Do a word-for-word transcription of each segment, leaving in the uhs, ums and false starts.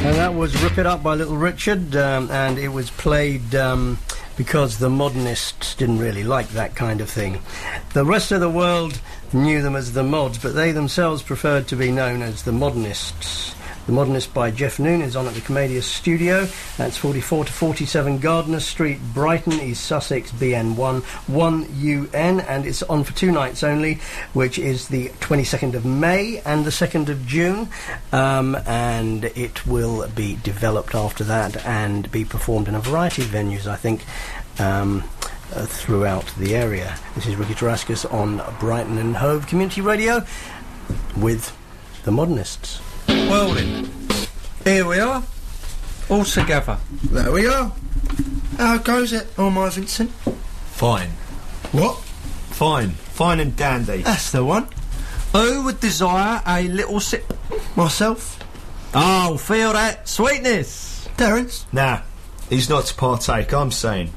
And that was Rip It Up by Little Richard, um, and it was played um, because the modernists didn't really like that kind of thing. The rest of the world knew them as the Mods, but they themselves preferred to be known as the Modernists. The Modernist by Jeff Noon is on at the Commedia Studio. That's forty-four to forty-seven Gardner Street, Brighton, East Sussex, B N one one U N, and it's on for two nights only, which is the twenty-second of May and the second of June, um, and it will be developed after that and be performed in a variety of venues, I think, um, uh, throughout the area. This is Ricky Tarascus on Brighton and Hove Community Radio with the Modernists. Well then, here we are, all together. There we are. How goes it, oh my Vincent? Fine. What? Fine. Fine and dandy. That's the one. Who would desire a little sip? Myself. Oh, feel that sweetness. Terence? Nah, he's not to partake, I'm saying.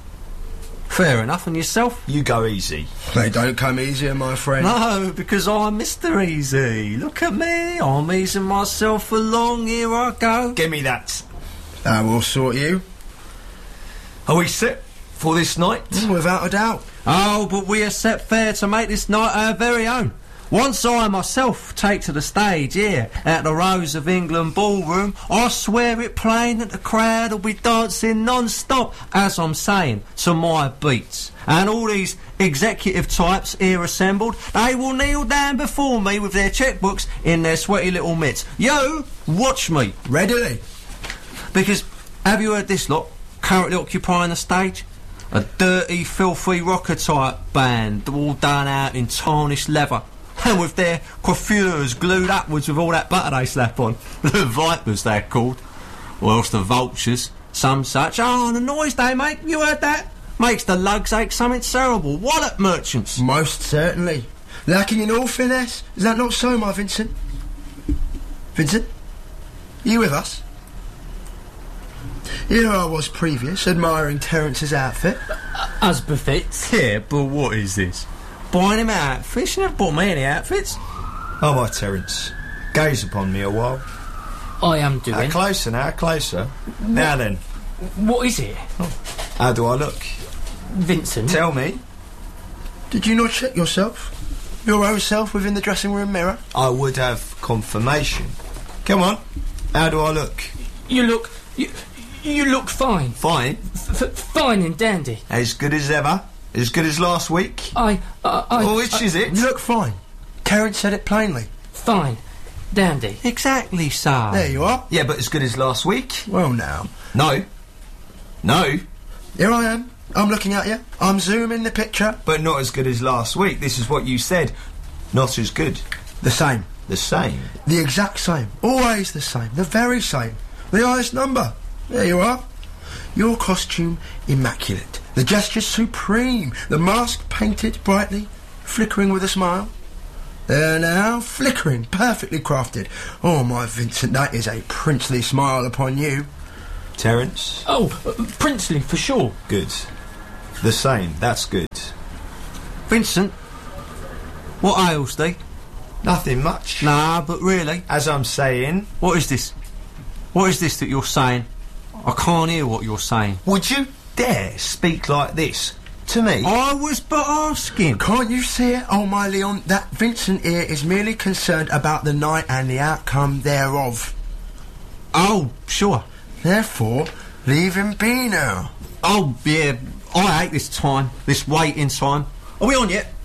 Fair enough, and yourself? You go easy. They don't come easier, my friend. No, because I'm Mister Easy. Look at me, I'm easing myself along, here I go. Give me that. I will sort you. Are we set for this night? Mm, without a doubt. Oh, but we are set fair to make this night our very own. Once I myself take to the stage here at the Rose of England Ballroom, I swear it plain that the crowd will be dancing non-stop, as I'm saying, to my beats. And all these executive types here assembled, they will kneel down before me with their checkbooks in their sweaty little mitts. You, watch me. Readily. Because, have you heard this lot currently occupying the stage? A dirty, filthy rocker type band, all done out in tarnished leather. And with their coiffures glued upwards with all that butter they slap on. The Vipers, they're called. Or else the Vultures, some such. Oh, and the noise they make, you heard that? Makes the lugs ache something terrible. Wallet merchants. Most certainly. Lacking in all finesse. Is that not so, my Vincent? Vincent? Are you with us? Here I was previous, admiring Terence's outfit. As befits. Yeah, but what is this? Buying him outfits? You never bought me any outfits. Oh, my Terence. Gaze upon me a while. I am doing. Now, closer now, closer. What? Now then. What is it? Oh. How do I look? Vincent. Tell me. Did you not check yourself? Your own self within the dressing room mirror? I would have confirmation. Come on. How do I look? You look... You, you look fine. Fine? F- fine and dandy. As good as ever? As good as last week? I... Uh, I oh, which I, is it? You look fine. Terence said it plainly. Fine. Dandy. Exactly so. There you are. Yeah, but as good as last week? Well, now. No. No. Here I am. I'm looking at you. I'm zooming the picture. But not as good as last week. This is what you said. Not as good. The same. The same? The exact same. Always the same. The very same. The highest number. There you are. Your costume immaculate. The gestures supreme. The mask painted brightly, flickering with a smile. There now, flickering, perfectly crafted. Oh, my Vincent, that is a princely smile upon you. Terence? Oh, uh, princely, for sure. Good. The same, that's good. Vincent, what ails thee? Nothing much. Nah, but really. As I'm saying... What is this? What is this that you're saying? I can't hear what you're saying. Would you dare speak like this to me? I was but asking. Can't you see it, oh my Leon, that Vincent here is merely concerned about the night and the outcome thereof. Oh, sure. Therefore, leave him be now. Oh, yeah, I hate this time, this waiting time. Are we on yet?